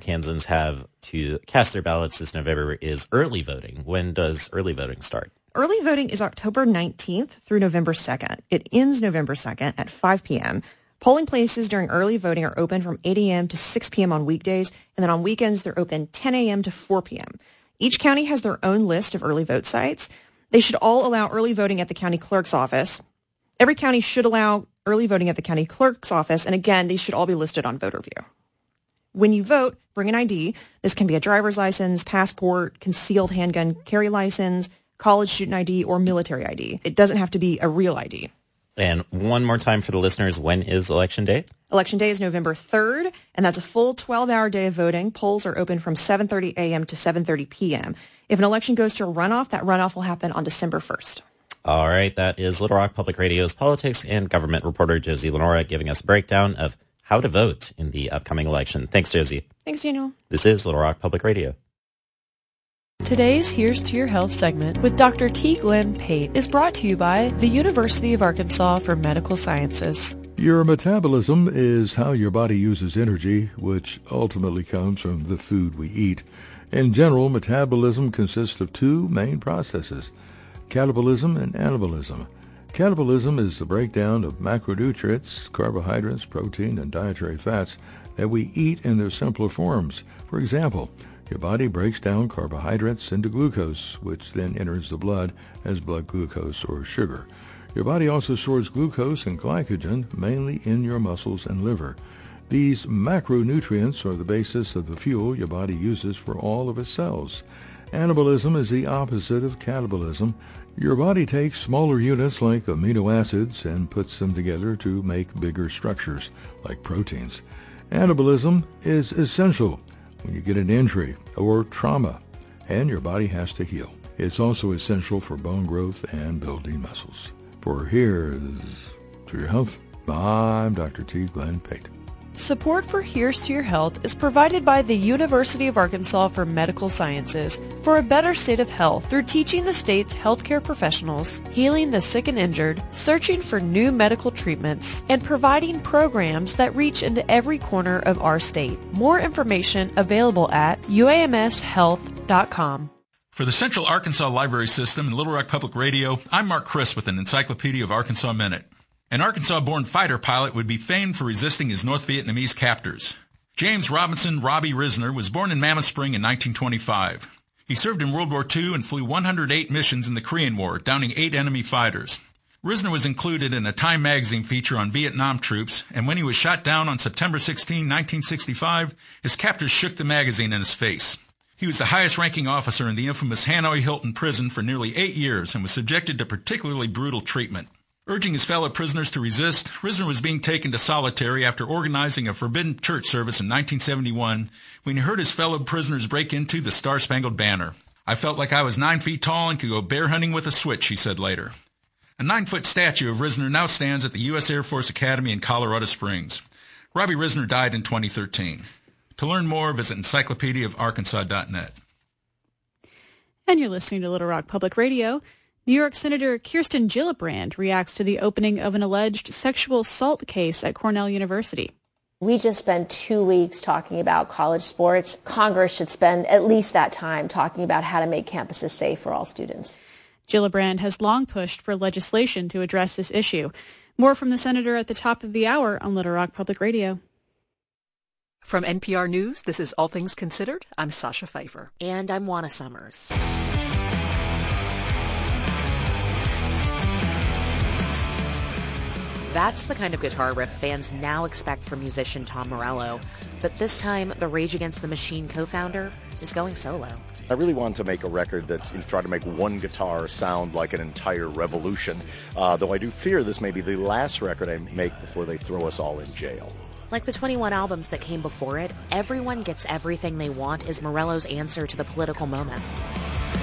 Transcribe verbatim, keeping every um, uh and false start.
Kansans have to cast their ballots this November is early voting. When does early voting start? Early voting is October nineteenth through November second. It ends November second at five p.m. Polling places during early voting are open from eight a.m. to six p.m. on weekdays, and then on weekends they're open ten a.m. to four p.m. Each county has their own list of early vote sites. They should all allow early voting at the county clerk's office. Every county should allow early voting at the county clerk's office, and again, these should all be listed on VoterView. When you vote, bring an I D. This can be a driver's license, passport, concealed handgun carry license, college student I D, or military I D. It doesn't have to be a real I D. And one more time for the listeners, when is Election Day? Election Day is November third, and that's a full twelve-hour day of voting. Polls are open from seven thirty a.m. to seven thirty p.m. If an election goes to a runoff, that runoff will happen on December first. All right, that is Little Rock Public Radio's politics and government reporter Josie Lenora giving us a breakdown of how to vote in the upcoming election. Thanks, Josie. Thanks, Daniel. This is Little Rock Public Radio. Today's Here's to Your Health segment with Doctor T. Glenn Pate is brought to you by the University of Arkansas for Medical Sciences. Your metabolism is how your body uses energy, which ultimately comes from the food we eat. In general, metabolism consists of two main processes, catabolism and anabolism. Catabolism is the breakdown of macronutrients, carbohydrates, protein, and dietary fats that we eat in their simpler forms. For example, your body breaks down carbohydrates into glucose, which then enters the blood as blood glucose or sugar. Your body also stores glucose and glycogen, mainly in your muscles and liver. These macronutrients are the basis of the fuel your body uses for all of its cells. Anabolism is the opposite of catabolism. Your body takes smaller units like amino acids and puts them together to make bigger structures, like proteins. Anabolism is essential when you get an injury or trauma, and your body has to heal. It's also essential for bone growth and building muscles. For Here's to Your Health, I'm Doctor T. Glenn Pate. Support for Here's to Your Health is provided by the University of Arkansas for Medical Sciences for a better state of health through teaching the state's healthcare professionals, healing the sick and injured, searching for new medical treatments, and providing programs that reach into every corner of our state. More information available at u a m s health dot com. For the Central Arkansas Library System and Little Rock Public Radio, I'm Mark Chris with an Encyclopedia of Arkansas Minute. An Arkansas-born fighter pilot would be famed for resisting his North Vietnamese captors. James Robinson Robbie Risner was born in Mammoth Spring in nineteen twenty-five. He served in World War Two and flew one hundred eight missions in the Korean War, downing eight enemy fighters. Risner was included in a Time magazine feature on Vietnam troops, and when he was shot down on September sixteenth, nineteen sixty-five, his captors shook the magazine in his face. He was the highest-ranking officer in the infamous Hanoi Hilton prison for nearly eight years and was subjected to particularly brutal treatment. Urging his fellow prisoners to resist, Risner was being taken to solitary after organizing a forbidden church service in nineteen seventy-one when he heard his fellow prisoners break into the Star-Spangled Banner. I felt like I was nine feet tall and could go bear hunting with a switch, he said later. A nine-foot statue of Risner now stands at the U S Air Force Academy in Colorado Springs. Robbie Risner died in twenty thirteen. To learn more, visit encyclopedia of arkansas dot net. And you're listening to Little Rock Public Radio. New York Senator Kirsten Gillibrand reacts to the opening of an alleged sexual assault case at Cornell University. We just spent two weeks talking about college sports. Congress should spend at least that time talking about how to make campuses safe for all students. Gillibrand has long pushed for legislation to address this issue. More from the senator at the top of the hour on Little Rock Public Radio. From N P R News, this is All Things Considered. I'm Sasha Pfeiffer. And I'm Juana Summers. That's the kind of guitar riff fans now expect from musician Tom Morello. But this time, the Rage Against the Machine co-founder is going solo. I really wanted to make a record that tried to make one guitar sound like an entire revolution, uh, though I do fear this may be the last record I make before they throw us all in jail. Like the twenty-one albums that came before it, Everyone Gets Everything They Want is Morello's answer to the political moment.